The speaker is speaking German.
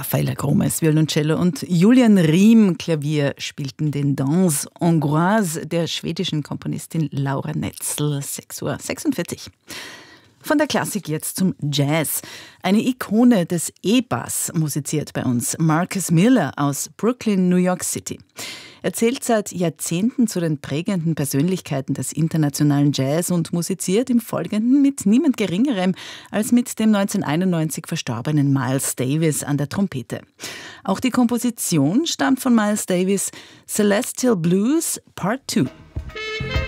Raffaella Gromes, Violoncello und Julian Riem, Klavier, spielten den Danse Hongroise der schwedischen Komponistin Laura Netzel, 6:46 Uhr. Von der Klassik jetzt zum Jazz. Eine Ikone des E-Bass musiziert bei uns. Marcus Miller aus Brooklyn, New York City. Er zählt seit Jahrzehnten zu den prägenden Persönlichkeiten des internationalen Jazz und musiziert im Folgenden mit niemand Geringerem als mit dem 1991 verstorbenen Miles Davis an der Trompete. Auch die Komposition stammt von Miles Davis, Celestial Blues Part 2.